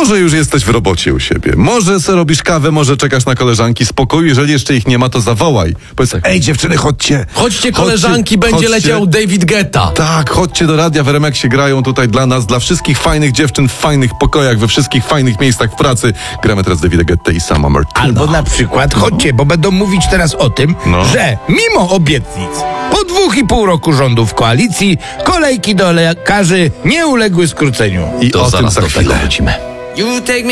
Może już jesteś w robocie u siebie, może se robisz kawę, może czekasz na koleżanki z pokoju, jeżeli jeszcze ich nie ma, to zawołaj. Powiedz, ej dziewczyny, chodźcie. Chodźcie koleżanki, będzie chodźcie. leciał David Guetta. Tak, chodźcie do radia w RMF się grają tutaj dla nas, dla wszystkich fajnych dziewczyn w fajnych pokojach, we wszystkich fajnych miejscach w pracy. Gramy teraz Davida Guetta i Sama Martina. Albo na przykład, chodźcie, bo będą mówić teraz o tym, że mimo obietnic po 2,5 roku rządów koalicji kolejki do lekarzy nie uległy skróceniu. I To o tym zaraz za do tego chwilę. wrócimy. You take me